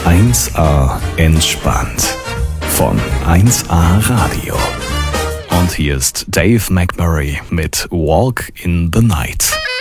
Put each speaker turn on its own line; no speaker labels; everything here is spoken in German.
1A entspannt von 1A Radio. Und hier ist Dave McMurray mit Walk in the Night.